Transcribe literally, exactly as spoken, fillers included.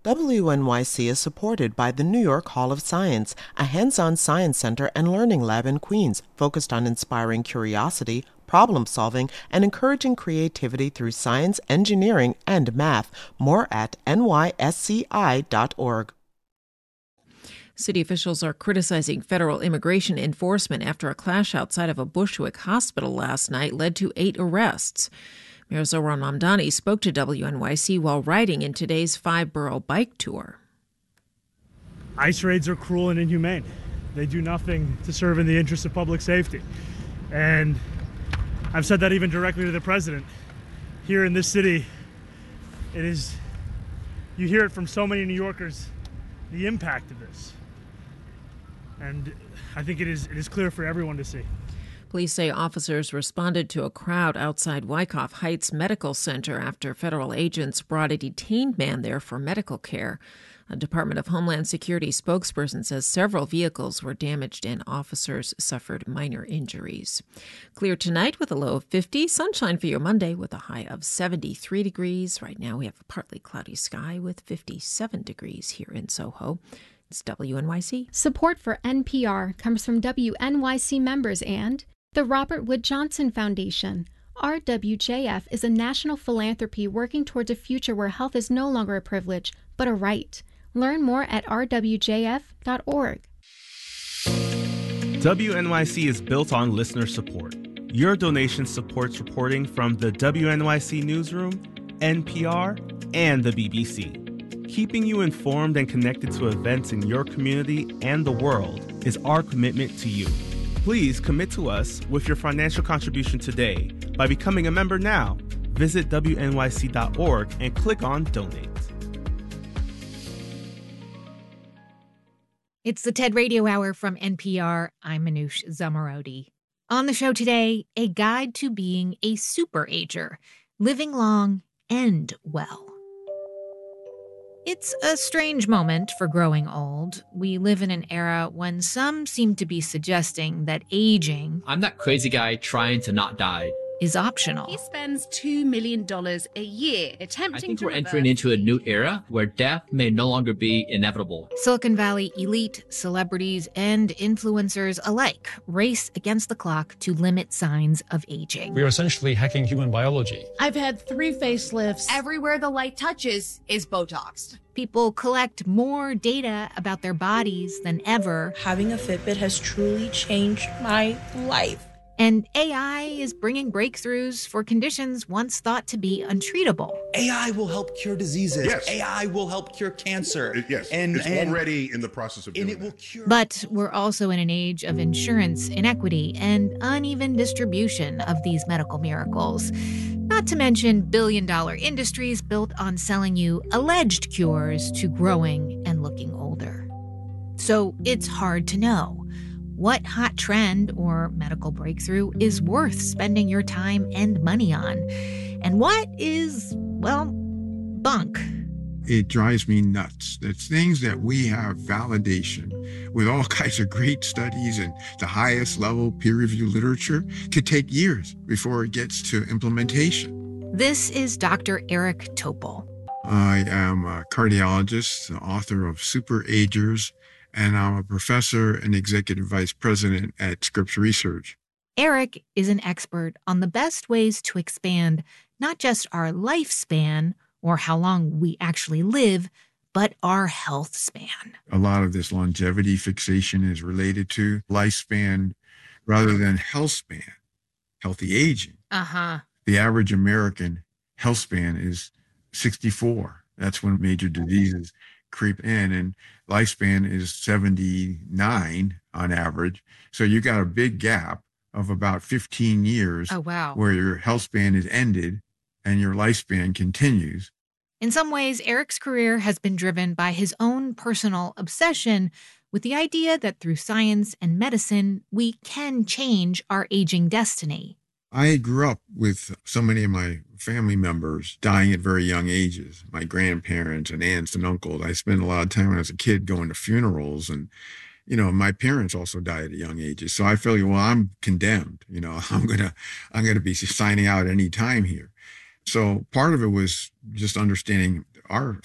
W N Y C is supported by the New York Hall of Science, a hands-on science center and learning lab in Queens focused on inspiring curiosity, problem-solving, and encouraging creativity through science, engineering, and math. More at N Y S C I dot org. City officials are criticizing federal immigration enforcement after a clash outside of a Bushwick hospital last night led to eight arrests. Mayor Zohran Mamdani spoke to W N Y C while riding in today's five-borough bike tour. ICE raids are cruel and inhumane. They do nothing to serve in the interest of public safety. And I've said that even directly to the president. Here in this city, it is, you hear it from so many New Yorkers, the impact of this. And I think it is, it is clear for everyone to see. Police say officers responded to a crowd outside Wyckoff Heights Medical Center after federal agents brought a detained man there for medical care. A Department of Homeland Security spokesperson says several vehicles were damaged and officers suffered minor injuries. Clear tonight with a low of fifty. Sunshine for your Monday with a high of seventy-three degrees. Right now we have a partly cloudy sky with fifty-seven degrees here in Soho. It's W N Y C. Support for N P R comes from W N Y C members and the Robert Wood Johnson Foundation. R W J F is a national philanthropy working towards a future where health is no longer a privilege, but a right. Learn more at R W J F dot org. W N Y C is built on listener support. Your donation supports reporting from the W N Y C Newsroom, N P R, and the B B C. Keeping you informed and connected to events in your community and the world is our commitment to you. Please commit to us with your financial contribution today by becoming a member now. Visit W N Y C dot org and click on Donate. It's the TED Radio Hour from N P R. I'm Manoush Zomorodi. On the show today, a guide to being a super-ager, living long and well. It's a strange moment for growing old. We live in an era when some seem to be suggesting that aging... I'm that crazy guy trying to not die. ...is optional. He spends two million dollars a year attempting I think to we're entering into a new era where death may no longer be inevitable. Silicon Valley elite, celebrities, and influencers alike race against the clock to limit signs of aging. We are essentially hacking human biology. I've had three facelifts. Everywhere the light touches is Botoxed. People collect more data about their bodies than ever. Having a Fitbit has truly changed my life. And A I is bringing breakthroughs for conditions once thought to be untreatable. A I will help cure diseases. Yes. A I will help cure cancer. It, yes, and, it's and, already in the process of doing and it that. will cure. But we're also in an age of insurance inequity and uneven distribution of these medical miracles. Not to mention billion-dollar industries built on selling you alleged cures to growing and looking older. So it's hard to know what hot trend or medical breakthrough is worth spending your time and money on, and what is, well, bunk. It drives me nuts. It's things that we have validation with all kinds of great studies and the highest level peer-reviewed literature could take years before it gets to implementation. This is Doctor Eric Topol. I am a cardiologist, the author of Super Agers, and I'm a professor and executive vice president at Scripps Research. Eric is an expert on the best ways to expand not just our lifespan or how long we actually live, but our health span. A lot of this longevity fixation is related to lifespan rather than health span, healthy aging. Uh-huh. The average American health span is sixty-four. That's when major diseases creep in, and lifespan is seventy-nine on average. So you got a big gap of about fifteen years. Oh, wow. Where your health span is ended and your lifespan continues. In some ways, Eric's career has been driven by his own personal obsession with the idea that through science and medicine, we can change our aging destiny. I grew up with so many of my family members dying at very young ages, my grandparents and aunts and uncles. I spent a lot of time when I was a kid going to funerals, and, you know, my parents also died at young ages. So I feel, well, I'm condemned, you know, I'm going to, I'm going to be signing out any time here. So part of it was just understanding our